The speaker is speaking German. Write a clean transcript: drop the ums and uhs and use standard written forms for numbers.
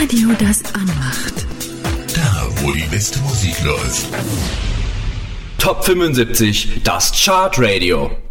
Radio, das anmacht. Da, wo die beste Musik läuft. Top 75, das Chartradio.